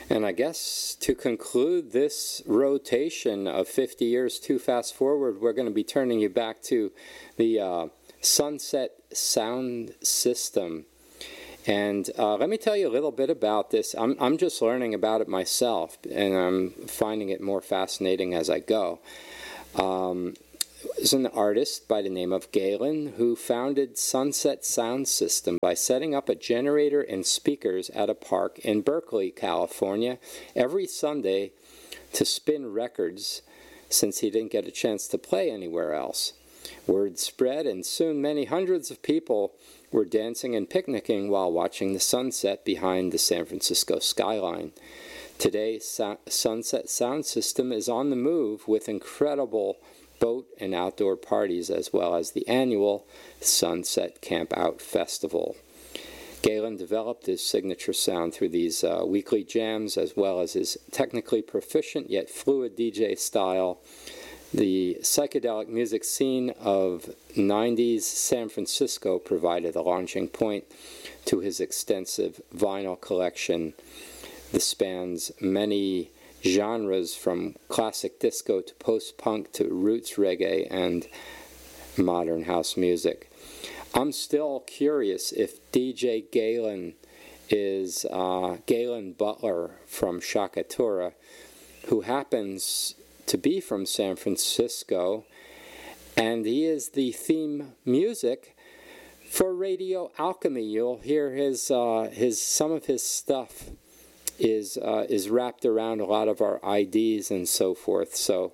And I guess to conclude this rotation of 50 years too fast forward, we're going to be turning you back to the Sunset Sound System. And let me tell you a little bit about this. I'm just learning about it myself, and I'm finding it more fascinating as I go. There's an artist by the name of Galen who founded Sunset Sound System by setting up a generator and speakers at a park in Berkeley, California, every Sunday to spin records, since he didn't get a chance to play anywhere else. Word spread, and soon many hundreds of people were dancing and picnicking while watching the sunset behind the San Francisco skyline. Today, Sunset Sound System is on the move with incredible boat and outdoor parties, as well as the annual Sunset Camp Out Festival. Galen developed his signature sound through these weekly jams, as well as his technically proficient yet fluid DJ style. The psychedelic music scene of 90s San Francisco provided a launching point to his extensive vinyl collection. This spans many genres from classic disco to post-punk to roots reggae and modern house music. I'm still curious if DJ Galen is Galen Butler from Shakatura, who happens to be from San Francisco, and he is the theme music for Radio Alchemy. You'll hear his some of his stuff is wrapped around a lot of our IDs and so forth. So,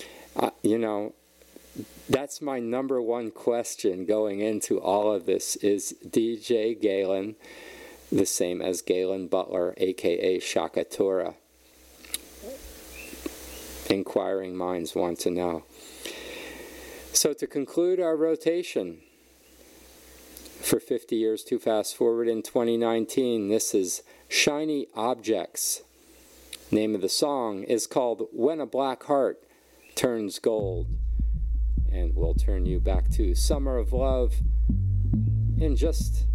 that's my number one question going into all of this. Is DJ Galen the same as Galen Butler, a.k.a. Shakatura? Inquiring minds want to know. So to conclude our rotation for 50 years too fast forward in 2019, this is Shiny Objects. Name of the song is called When a Black Heart Turns Gold. And we'll turn you back to Summer of Love in just